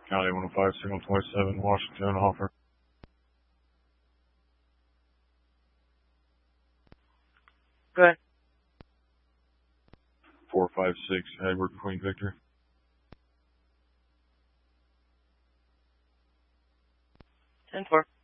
County 105, signal 27, Washington, Hoffer. Go ahead. 456, Edward Queen Victor. 10-4.